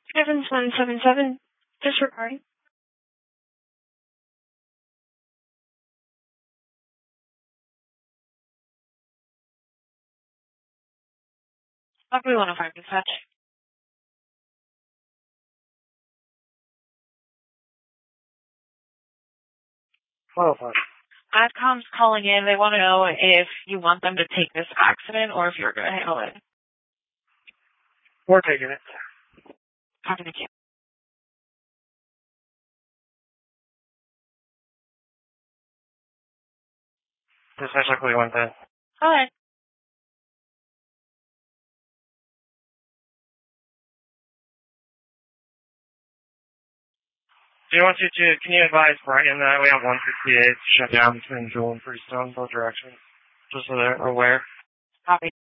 Evans 177, disregarding. Lovely 105 dispatch. 105. AdCom's calling in. They want to know if you want them to take this accident or if you're going to handle it. We're taking it. Copy the queue. Dispatch Equity 110. Hi. Do you want can you advise Brighton that we have 168 shut down between Jewel and Freestone, both directions? Just so they're aware. Copy.